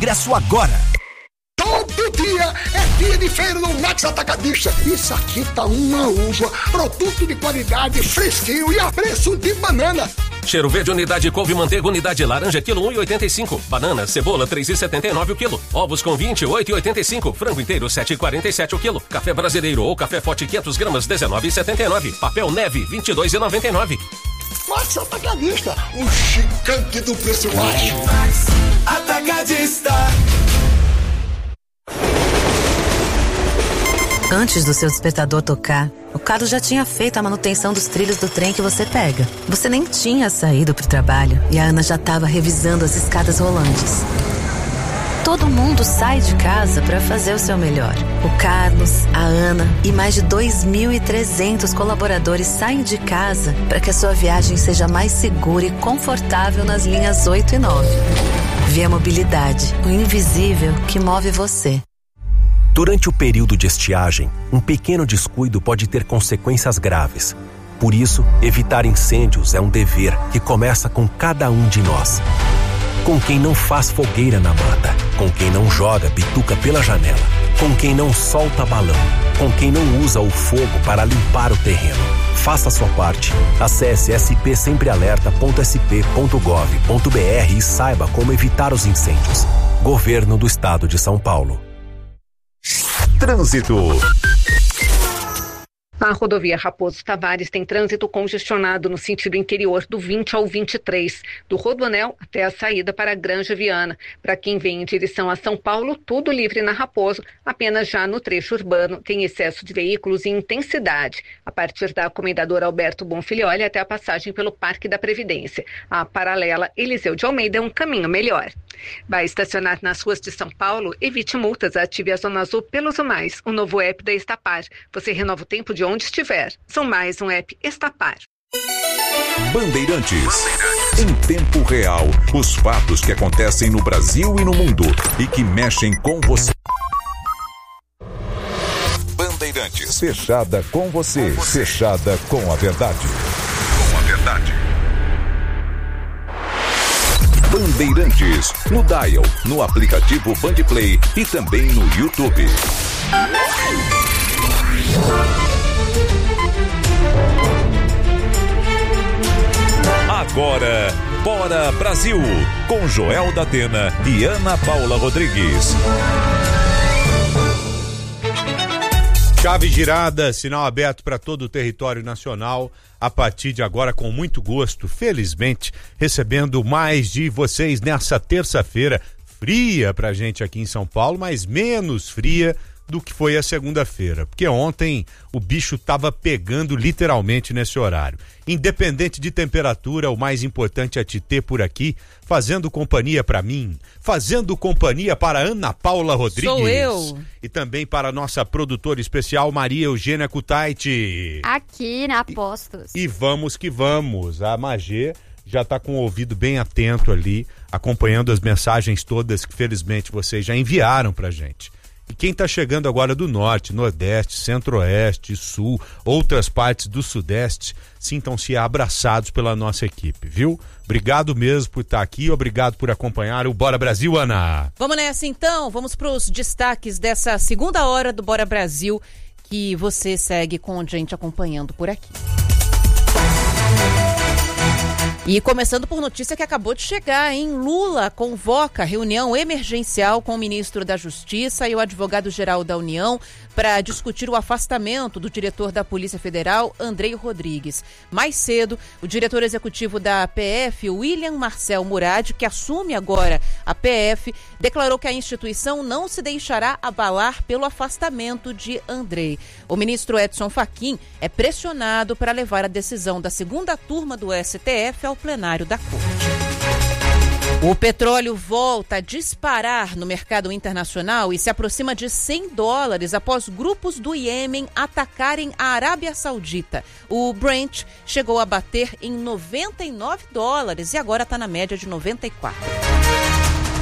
ingresso agora. Todo dia é dia de feira no Max Atacadista. Isso aqui tá uma uva, produto de qualidade, fresquinho e a preço de banana. Cheiro verde, unidade couve manteiga, unidade laranja, quilo 1,85. Banana, cebola, 3,79 o quilo. Ovos com 20, 8,85. Frango inteiro, 7,47 o quilo. Café brasileiro ou café forte, 500 gramas, 19,79. Papel neve, 22,99. Max Atacadista, o gigante do preço baixo. Max Atacadista. Antes do seu despertador tocar, o Carlos já tinha feito a manutenção dos trilhos do trem que você pega. Você nem tinha saído pro trabalho e a Ana já estava revisando as escadas rolantes. Todo mundo sai de casa para fazer o seu melhor. O Carlos, a Ana e mais de 2.300 colaboradores saem de casa para que a sua viagem seja mais segura e confortável nas linhas 8 e 9. Via Mobilidade, o invisível que move você. Durante o período de estiagem, um pequeno descuido pode ter consequências graves. Por isso, evitar incêndios é um dever que começa com cada um de nós. Com quem não faz fogueira na mata, com quem não joga bituca pela janela, com quem não solta balão, com quem não usa o fogo para limpar o terreno. Faça a sua parte. Acesse spsemprealerta.sp.gov.br e saiba como evitar os incêndios. Governo do Estado de São Paulo. Trânsito. A rodovia Raposo Tavares tem trânsito congestionado no sentido interior do 20 ao 23, do Rodoanel até a saída para a Granja Viana. Para quem vem em direção a São Paulo, tudo livre na Raposo, apenas já no trecho urbano tem excesso de veículos e intensidade, a partir da Comendador Alberto Bonfilioli até a passagem pelo Parque da Previdência. A paralela Eliseu de Almeida é um caminho melhor. Vai estacionar nas ruas de São Paulo? Evite multas, ative a Zona Azul Pelos Mais, o novo app da Estapar. Você renova o tempo de onde estiver. São mais um app Estapar. Bandeirantes. Em tempo real, os fatos que acontecem no Brasil e no mundo e que mexem com você. Bandeirantes. Fechada com você. Fechada com a verdade. Com a verdade. Bandeirantes, no Dial, no aplicativo Bandplay e também no YouTube. Agora, Bora Brasil, com Joel da Atena e Ana Paula Rodrigues. Chave girada, sinal aberto para todo o território nacional. A partir de agora, com muito gosto, felizmente, recebendo mais de vocês nessa terça-feira, fria pra gente aqui em São Paulo, mas menos fria do que foi a segunda-feira, porque ontem o bicho tava pegando literalmente nesse horário. Independente de temperatura, o mais importante é te ter por aqui, fazendo companhia para mim, fazendo companhia para Ana Paula Rodrigues. Sou eu. E também para a nossa produtora especial, Maria Eugênia Kutaiti. Aqui na Apostos. E vamos que vamos, a Magê já tá com o ouvido bem atento ali, acompanhando as mensagens todas que felizmente vocês já enviaram pra gente. E quem está chegando agora do norte, nordeste, centro-oeste, sul, outras partes do sudeste, sintam-se abraçados pela nossa equipe, viu? Obrigado mesmo por estar aqui, obrigado por acompanhar o Bora Brasil, Ana. Vamos nessa então, vamos para os destaques dessa segunda hora do Bora Brasil, que você segue com a gente acompanhando por aqui. E começando por notícia que acabou de chegar, hein? Lula convoca reunião emergencial com o ministro da Justiça e o advogado-geral da União para discutir o afastamento do diretor da Polícia Federal, Andrei Rodrigues. Mais cedo, o diretor executivo da PF, William Marcel Murad, que assume agora a PF, declarou que a instituição não se deixará abalar pelo afastamento de Andrei. O ministro Edson Fachin é pressionado para levar a decisão da segunda turma do STF ao plenário da Corte. O petróleo volta a disparar no mercado internacional e se aproxima de $100 após grupos do Iêmen atacarem a Arábia Saudita. O Brent chegou a bater em $99 e agora está na média de 94.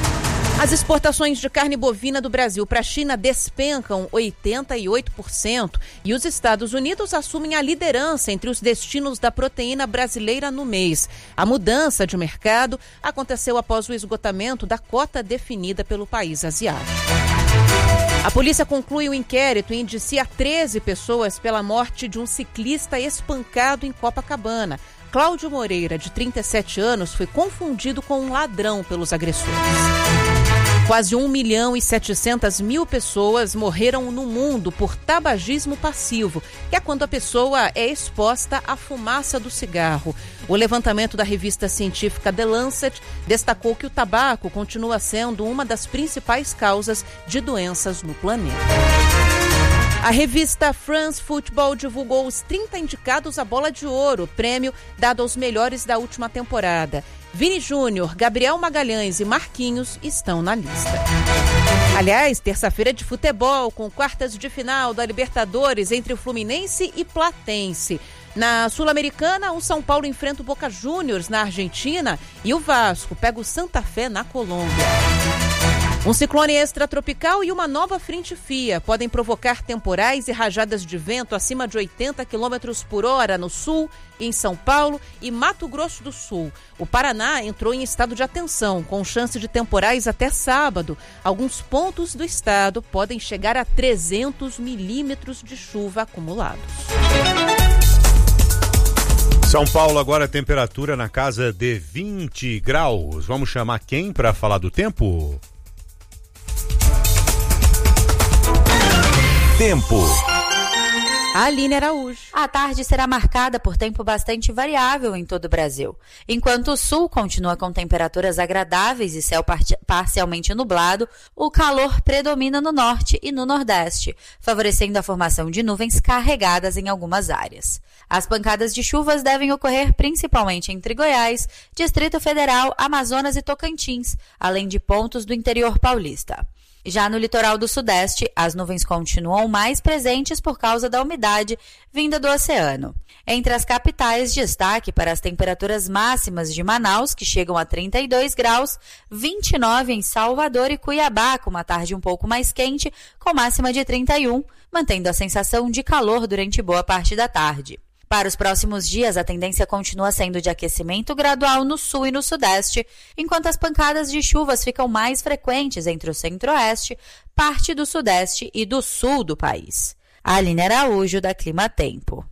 As exportações de carne bovina do Brasil para a China despencam 88% e os Estados Unidos assumem a liderança entre os destinos da proteína brasileira no mês. A mudança de mercado aconteceu após o esgotamento da cota definida pelo país asiático. A polícia conclui o inquérito e indicia 13 pessoas pela morte de um ciclista espancado em Copacabana. Cláudio Moreira, de 37 anos, foi confundido com um ladrão pelos agressores. Quase 1.700.000 pessoas morreram no mundo por tabagismo passivo, que é quando a pessoa é exposta à fumaça do cigarro. O levantamento da revista científica The Lancet destacou que o tabaco continua sendo uma das principais causas de doenças no planeta. A revista France Football divulgou os 30 indicados à Bola de Ouro, prêmio dado aos melhores da última temporada. Vini Júnior, Gabriel Magalhães e Marquinhos estão na lista. Aliás, terça-feira de futebol, com quartas de final da Libertadores entre o Fluminense e Platense. Na Sul-Americana, o São Paulo enfrenta o Boca Juniors na Argentina e o Vasco pega o Santa Fé na Colômbia. Um ciclone extratropical e uma nova frente fria podem provocar temporais e rajadas de vento acima de 80 km por hora no sul, em São Paulo e Mato Grosso do Sul. O Paraná entrou em estado de atenção, com chance de temporais até sábado. Alguns pontos do estado podem chegar a 300 milímetros de chuva acumulados. São Paulo agora temperatura na casa de 20 graus. Vamos chamar quem para falar do tempo? Tempo. Aline Araújo. A tarde será marcada por tempo bastante variável em todo o Brasil. Enquanto o sul continua com temperaturas agradáveis e céu parcialmente nublado, o calor predomina no norte e no nordeste, favorecendo a formação de nuvens carregadas em algumas áreas. As pancadas de chuvas devem ocorrer principalmente entre Goiás, Distrito Federal, Amazonas e Tocantins, além de pontos do interior paulista. Já no litoral do sudeste, as nuvens continuam mais presentes por causa da umidade vinda do oceano. Entre as capitais, destaque para as temperaturas máximas de Manaus, que chegam a 32 graus, 29 em Salvador e Cuiabá, com uma tarde um pouco mais quente, com máxima de 31, mantendo a sensação de calor durante boa parte da tarde. Para os próximos dias, a tendência continua sendo de aquecimento gradual no sul e no sudeste, enquanto as pancadas de chuvas ficam mais frequentes entre o centro-oeste, parte do sudeste e do sul do país. Aline Araújo, da Clima Tempo.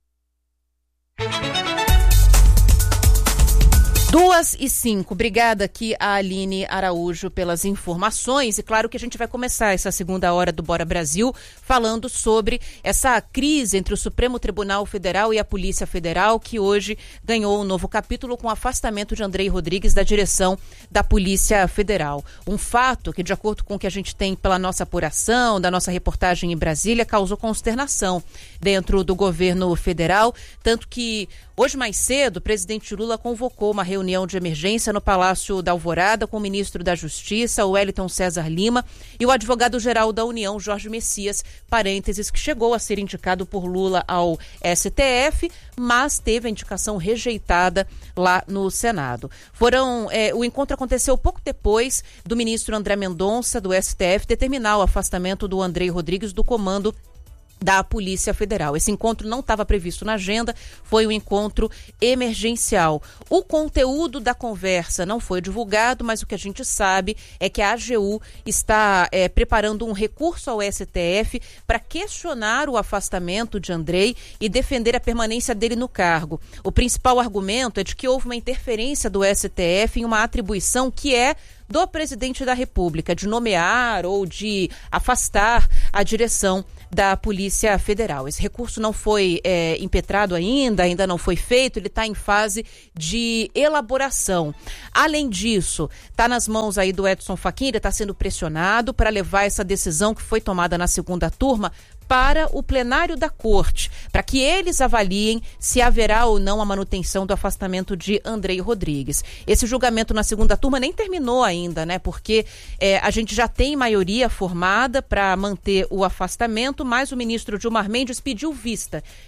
2h05. Obrigada aqui a Aline Araújo pelas informações. E claro que a gente vai começar essa segunda hora do Bora Brasil falando sobre essa crise entre o Supremo Tribunal Federal e a Polícia Federal, que hoje ganhou um novo capítulo com o afastamento de Andrei Rodrigues da direção da Polícia Federal. Um fato que, de acordo com o que a gente tem pela nossa apuração, da nossa reportagem em Brasília, causou consternação dentro do governo federal, tanto que hoje mais cedo o presidente Lula convocou uma reunião de emergência no Palácio da Alvorada com o ministro da Justiça, o Wellington César Lima, e o advogado-geral da União, Jorge Messias, parênteses, que chegou a ser indicado por Lula ao STF, mas teve a indicação rejeitada lá no Senado. O encontro aconteceu pouco depois do ministro André Mendonça, do STF, determinar o afastamento do Andrei Rodrigues do comando da Polícia Federal. Esse encontro não estava previsto na agenda, foi um encontro emergencial. O conteúdo da conversa não foi divulgado, mas o que a gente sabe é que a AGU está preparando um recurso ao STF para questionar o afastamento de Andrei e defender a permanência dele no cargo. O principal argumento é de que houve uma interferência do STF em uma atribuição que é do presidente da República, de nomear ou de afastar a direção da Polícia Federal. Esse recurso não foi impetrado ainda não foi feito, ele está em fase de elaboração. Além disso, está nas mãos aí do Edson Fachin, ele está sendo pressionado para levar essa decisão que foi tomada na segunda turma para o plenário da Corte, para que eles avaliem se haverá ou não a manutenção do afastamento de Andrei Rodrigues. Esse julgamento na segunda turma nem terminou ainda, né? Porque a gente já tem maioria formada para manter o afastamento, mas o ministro Gilmar Mendes pediu vista.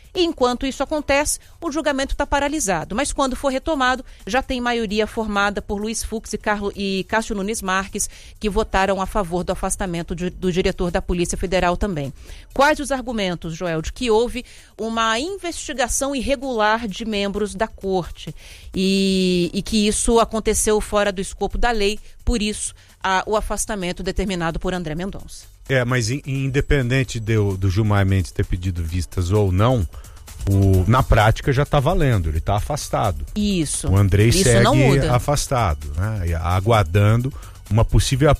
E enquanto isso acontece, o julgamento está paralisado. Mas quando for retomado, já tem maioria formada por Luiz Fux e Cássio Nunes Marques, que votaram a favor do afastamento do diretor da Polícia Federal também. Quais os argumentos, Joel, de que houve uma investigação irregular de membros da corte e que isso aconteceu fora do escopo da lei, por isso o afastamento determinado por André Mendonça. Mas independente do Gilmar Mendes ter pedido vistas ou não, na prática já está valendo, ele está afastado. Isso. O Andrei isso segue não muda. afastado, né? Aguardando uma possível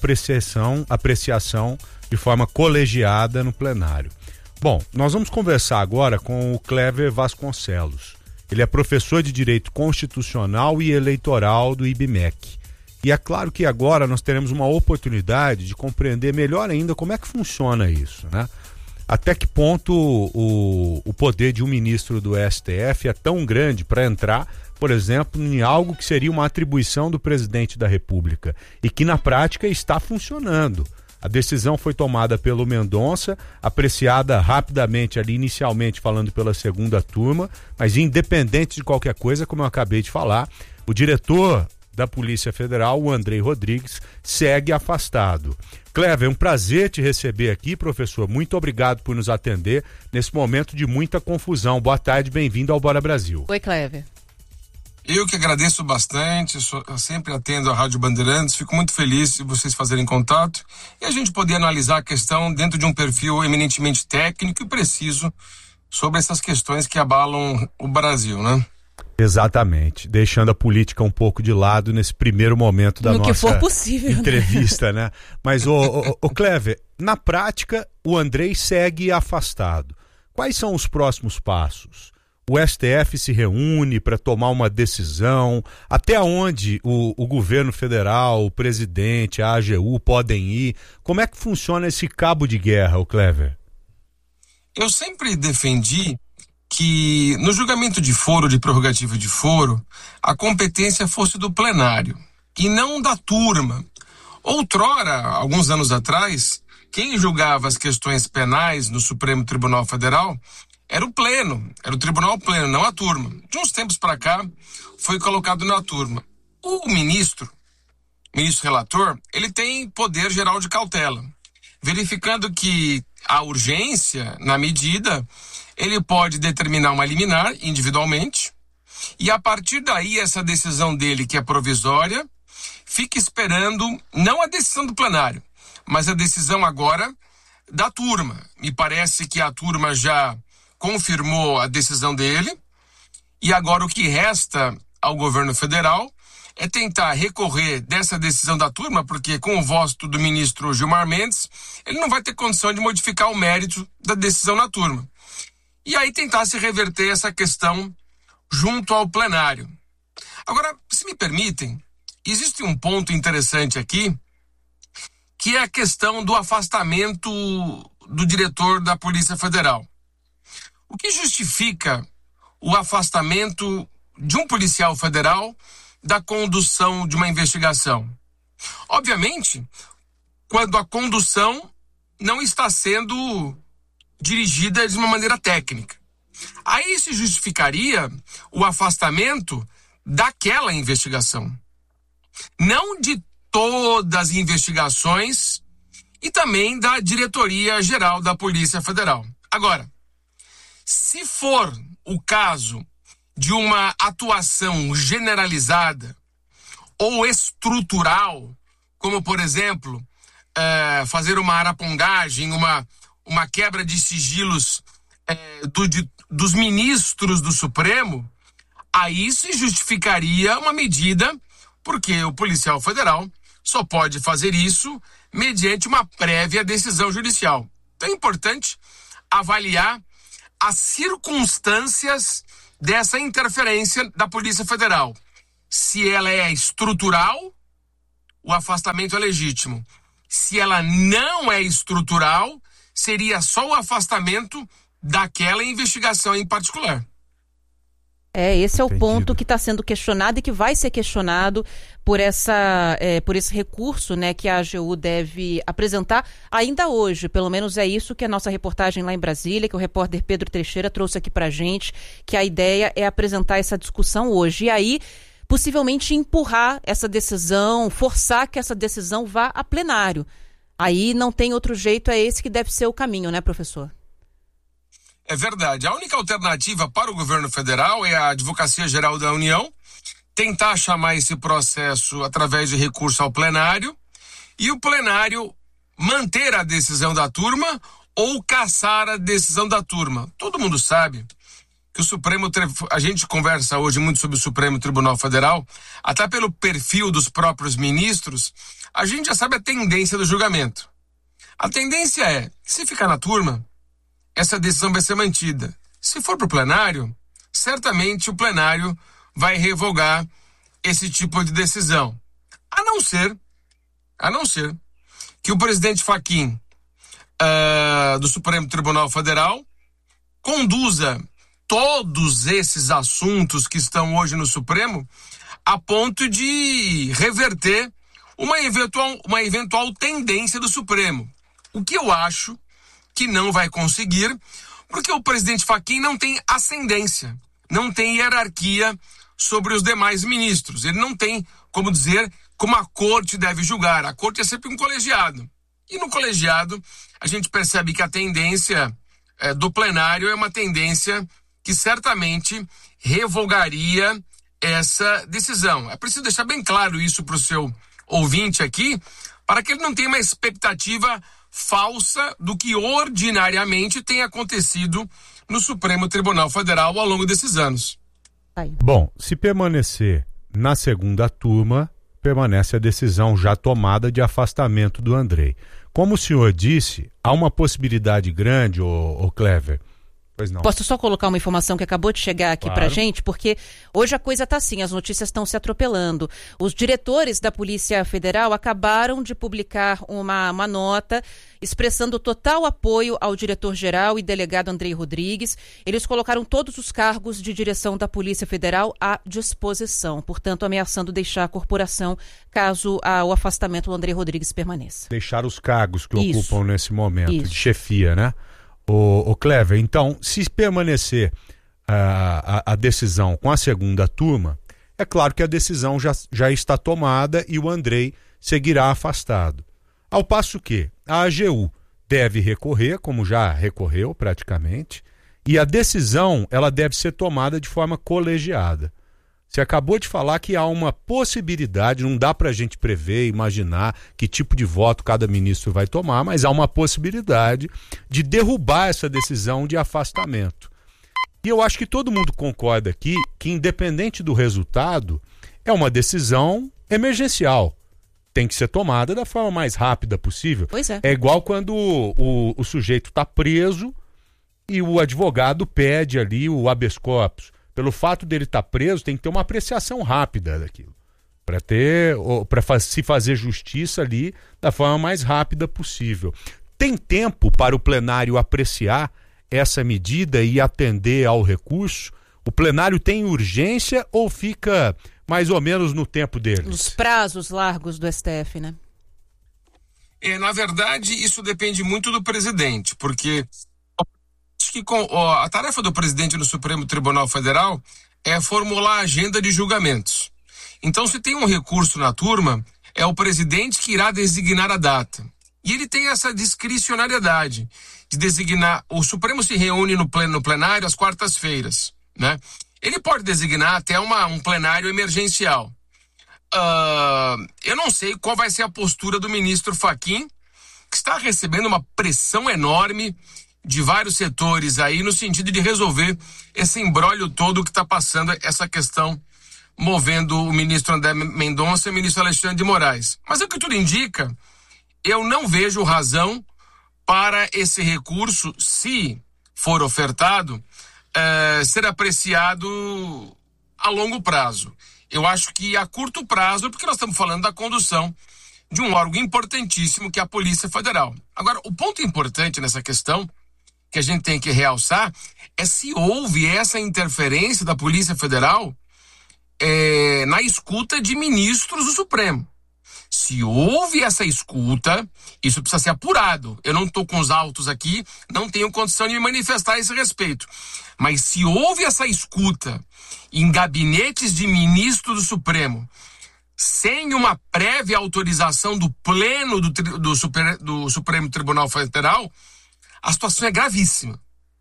apreciação de forma colegiada no plenário. Bom, nós vamos conversar agora com o Clever Vasconcelos. Ele é professor de Direito Constitucional e Eleitoral do IBMEC. E é claro que agora nós teremos uma oportunidade de compreender melhor ainda como é que funciona isso, né? Até que ponto o poder de um ministro do STF é tão grande para entrar, por exemplo, em algo que seria uma atribuição do presidente da República e que na prática está funcionando. A decisão foi tomada pelo Mendonça, apreciada rapidamente ali, inicialmente falando pela segunda turma, mas independente de qualquer coisa, como eu acabei de falar, o diretor da Polícia Federal, o Andrei Rodrigues, segue afastado. Clever, é um prazer te receber aqui, professor. Muito obrigado por nos atender nesse momento de muita confusão. Boa tarde, bem-vindo ao Bora Brasil. Oi, Clever. Eu que agradeço bastante, eu sempre atendo a Rádio Bandeirantes, fico muito feliz de vocês fazerem contato e a gente poder analisar a questão dentro de um perfil eminentemente técnico e preciso sobre essas questões que abalam o Brasil, né? Exatamente, deixando a política um pouco de lado nesse primeiro momento da nossa que for possível, entrevista, né? Mas, o Clever, na prática, o Andrei segue afastado. Quais são os próximos passos? O STF se reúne para tomar uma decisão? Até onde o governo federal, o presidente, a AGU podem ir? Como é que funciona esse cabo de guerra, o Clever? Eu sempre defendi que no julgamento de foro, de prerrogativa de foro, a competência fosse do plenário e não da turma. Outrora, alguns anos atrás, quem julgava as questões penais no Supremo Tribunal Federal era o pleno, era o tribunal pleno, não a turma. De uns tempos para cá, foi colocado na turma. O ministro relator, ele tem poder geral de cautela, verificando que a urgência, na medida, ele pode determinar uma liminar individualmente e a partir daí essa decisão dele, que é provisória, fica esperando não a decisão do plenário, mas a decisão agora da turma. Me parece que a turma já confirmou a decisão dele e agora o que resta ao governo federal é tentar recorrer dessa decisão da turma, porque com o voto do ministro Gilmar Mendes, ele não vai ter condição de modificar o mérito da decisão na turma. E aí tentar se reverter essa questão junto ao plenário. Agora, se me permitem, existe um ponto interessante aqui, que é a questão do afastamento do diretor da Polícia Federal. O que justifica o afastamento de um policial federal da condução de uma investigação? Obviamente, quando a condução não está sendo dirigida de uma maneira técnica. Aí se justificaria o afastamento daquela investigação. Não de todas as investigações e também da Diretoria-Geral da Polícia Federal. Agora, se for o caso de uma atuação generalizada ou estrutural, como, por exemplo, fazer uma arapongagem, uma quebra de sigilos dos ministros do Supremo, aí se justificaria uma medida, porque o policial federal só pode fazer isso mediante uma prévia decisão judicial. Então é importante avaliar as circunstâncias dessa interferência da Polícia Federal. Se ela é estrutural, o afastamento é legítimo. Se ela não é estrutural, seria só o afastamento daquela investigação em particular. Esse é o Entendido. ponto que está sendo questionado e que vai ser questionado por esse recurso, né, que a AGU deve apresentar ainda hoje. Pelo menos é isso que a nossa reportagem lá em Brasília, que o repórter Pedro Teixeira trouxe aqui pra gente, que a ideia é apresentar essa discussão hoje. E aí, possivelmente empurrar essa decisão, forçar que essa decisão vá a plenário. Aí não tem outro jeito, é esse que deve ser o caminho, né, professor? É verdade. A única alternativa para o governo federal é a Advocacia Geral da União tentar chamar esse processo através de recurso ao plenário e o plenário manter a decisão da turma ou cassar a decisão da turma. Todo mundo sabe que a gente conversa hoje muito sobre o Supremo Tribunal Federal, até pelo perfil dos próprios ministros, a gente já sabe a tendência do julgamento. A tendência é, se ficar na turma, essa decisão vai ser mantida. Se for para o plenário, certamente o plenário vai revogar esse tipo de decisão. A não ser que o presidente Fachin do Supremo Tribunal Federal conduza todos esses assuntos que estão hoje no Supremo a ponto de reverter uma eventual tendência do Supremo. O que eu acho que não vai conseguir, porque o presidente Fachin não tem ascendência, não tem hierarquia sobre os demais ministros. Ele não tem como dizer como a corte deve julgar. A corte é sempre um colegiado. E no colegiado, a gente percebe que a tendência do plenário é uma tendência que certamente revogaria essa decisão. É preciso deixar bem claro isso para o seu ouvinte aqui, para que ele não tenha uma expectativa falsa do que ordinariamente tem acontecido no Supremo Tribunal Federal ao longo desses anos. Bom, se permanecer na segunda turma, permanece a decisão já tomada de afastamento do Andrei. Como o senhor disse, há uma possibilidade grande, ô Clever. Pois não. Posso só colocar uma informação que acabou de chegar aqui pra gente? Porque hoje a coisa tá assim, as notícias estão se atropelando. Os diretores da Polícia Federal acabaram de publicar uma nota expressando total apoio ao diretor-geral e delegado Andrei Rodrigues. Eles colocaram todos os cargos de direção da Polícia Federal à disposição, portanto ameaçando deixar a corporação caso o afastamento do Andrei Rodrigues permaneça. Deixar os cargos que ocupam nesse momento de chefia, né? O Clever, então, se permanecer a decisão com a segunda turma, é claro que a decisão já está tomada e o Andrei seguirá afastado. Ao passo que a AGU deve recorrer, como já recorreu praticamente, e a decisão ela deve ser tomada de forma colegiada. Você acabou de falar que há uma possibilidade, não dá para a gente prever, imaginar que tipo de voto cada ministro vai tomar, mas há uma possibilidade de derrubar essa decisão de afastamento. E eu acho que todo mundo concorda aqui que, independente do resultado, é uma decisão emergencial. Tem que ser tomada da forma mais rápida possível. Pois é. É igual quando o sujeito está preso e o advogado pede ali o habeas corpus. Pelo fato dele estar preso, tem que ter uma apreciação rápida daquilo. Para se fazer justiça ali da forma mais rápida possível. Tem tempo para o plenário apreciar essa medida e atender ao recurso? O plenário tem urgência ou fica mais ou menos no tempo deles? Nos prazos largos do STF, né? Na verdade, isso depende muito do presidente, porque acho que a tarefa do presidente no Supremo Tribunal Federal é formular a agenda de julgamentos. Então, se tem um recurso na turma, é o presidente que irá designar a data. E ele tem essa discricionariedade de designar. O Supremo se reúne no plenário às quartas-feiras, né? Ele pode designar até um plenário emergencial. Eu não sei qual vai ser a postura do ministro Fachin, que está recebendo uma pressão enorme de vários setores aí no sentido de resolver esse imbróglio todo que está passando, essa questão movendo o ministro André Mendonça e o ministro Alexandre de Moraes. Mas o que tudo indica, eu não vejo razão para esse recurso, se for ofertado, ser apreciado a longo prazo. Eu acho que a curto prazo, porque nós estamos falando da condução de um órgão importantíssimo que é a Polícia Federal. Agora, o ponto importante nessa questão que a gente tem que realçar é se houve essa interferência da Polícia Federal na escuta de ministros do Supremo. Se houve essa escuta, isso precisa ser apurado. Eu não estou com os autos aqui, não tenho condição de me manifestar a esse respeito. Mas se houve essa escuta em gabinetes de ministro do Supremo, sem uma prévia autorização do Pleno do Supremo Tribunal Federal, a situação é gravíssima.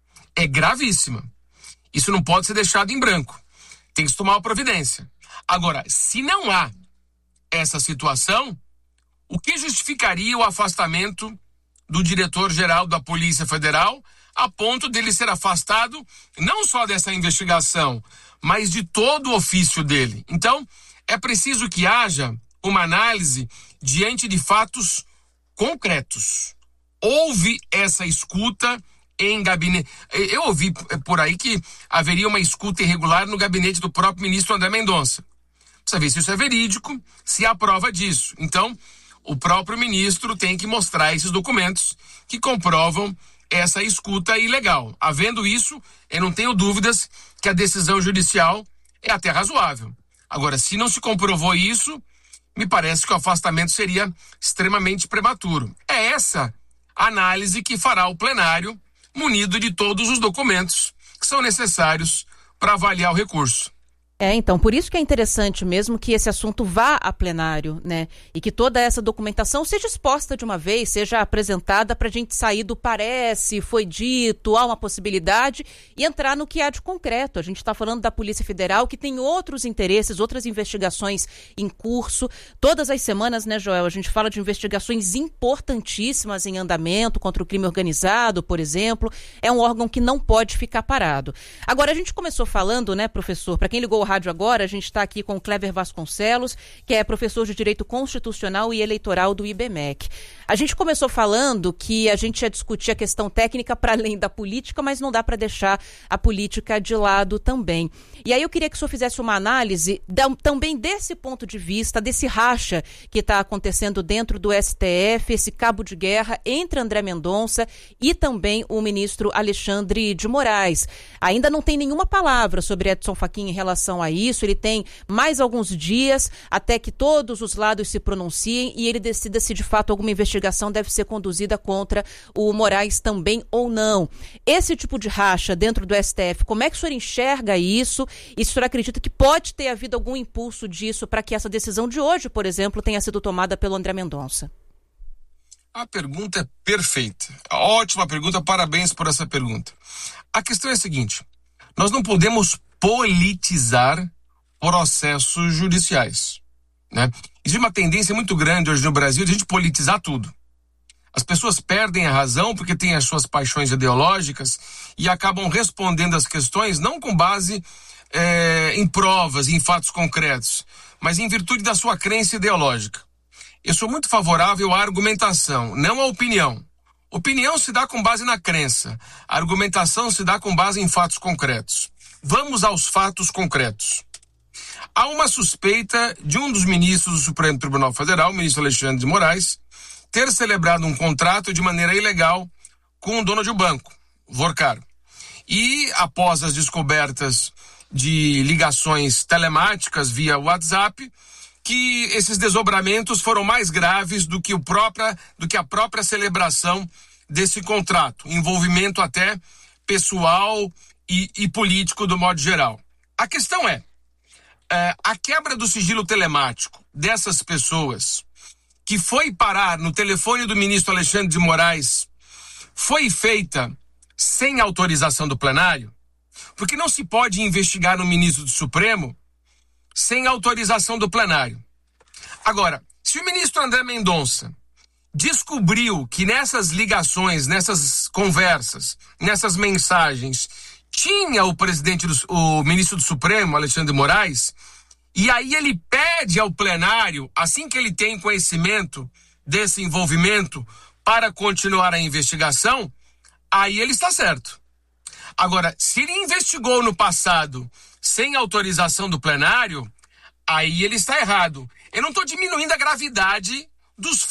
É gravíssima. Isso não pode ser deixado em branco. Tem que se tomar uma providência. Agora, se não há essa situação, o que justificaria o afastamento do diretor-geral da Polícia Federal a ponto dele ser afastado não só dessa investigação, mas de todo o ofício dele? Então, é preciso que haja uma análise diante de fatos concretos. Houve essa escuta em gabinete. Eu ouvi por aí que haveria uma escuta irregular no gabinete do próprio ministro André Mendonça. Precisa ver se isso é verídico, se há prova disso. Então, o próprio ministro tem que mostrar esses documentos que comprovam essa escuta ilegal. Havendo isso, eu não tenho dúvidas que a decisão judicial é até razoável. Agora, se não se comprovou isso, me parece que o afastamento seria extremamente prematuro. É essa análise que fará o plenário, munido de todos os documentos que são necessários para avaliar o recurso. Então, por isso que é interessante mesmo que esse assunto vá a plenário, né? E que toda essa documentação seja exposta de uma vez, seja apresentada para a gente sair do parece, foi dito, há uma possibilidade e entrar no que há de concreto. A gente está falando da Polícia Federal, que tem outros interesses, outras investigações em curso. Todas as semanas, né, Joel, a gente fala de investigações importantíssimas em andamento contra o crime organizado, por exemplo. É um órgão que não pode ficar parado. Agora, a gente começou falando, né, professor, para quem ligou o rádio agora, a gente está aqui com o Clever Vasconcelos, que é professor de Direito Constitucional e Eleitoral do IBMEC. A gente começou falando que a gente ia discutir a questão técnica para além da política, mas não dá para deixar a política de lado também. E aí eu queria que o senhor fizesse uma análise também desse ponto de vista, desse racha que está acontecendo dentro do STF, esse cabo de guerra entre André Mendonça e também o ministro Alexandre de Moraes. Ainda não tem nenhuma palavra sobre Edson Fachin em relação a isso, ele tem mais alguns dias até que todos os lados se pronunciem e ele decida se de fato alguma investigação deve ser conduzida contra o Moraes também ou não. Esse tipo de racha dentro do STF, como é que o senhor enxerga isso? E se o senhor acredita que pode ter havido algum impulso disso para que essa decisão de hoje, por exemplo, tenha sido tomada pelo André Mendonça? A pergunta é perfeita. Ótima pergunta, parabéns por essa pergunta. A questão é a seguinte: nós não podemos politizar processos judiciais, né? Existe uma tendência muito grande hoje no Brasil de a gente politizar tudo. As pessoas perdem a razão porque têm as suas paixões ideológicas e acabam respondendo as questões não com base em provas, em fatos concretos, mas em virtude da sua crença ideológica. Eu sou muito favorável à argumentação, não à opinião. Opinião se dá com base na crença, a argumentação se dá com base em fatos concretos. Vamos aos fatos concretos. Há uma suspeita de um dos ministros do Supremo Tribunal Federal, o ministro Alexandre de Moraes, ter celebrado um contrato de maneira ilegal com o dono de um banco, Vorcaro. E após as descobertas de ligações telemáticas via WhatsApp, que esses desdobramentos foram mais graves do que a própria celebração desse contrato, envolvimento até pessoal e político do modo geral. A questão é, a quebra do sigilo telemático dessas pessoas que foi parar no telefone do ministro Alexandre de Moraes foi feita sem autorização do plenário? Porque não se pode investigar no ministro do Supremo sem autorização do plenário. Agora, se o ministro André Mendonça descobriu que nessas ligações, nessas conversas, nessas mensagens, tinha o ministro do Supremo, Alexandre de Moraes, e aí ele pede ao plenário, assim que ele tem conhecimento desse envolvimento, para continuar a investigação, aí ele está certo. Agora, se ele investigou no passado sem autorização do plenário, aí ele está errado. Eu não estou diminuindo a gravidade dos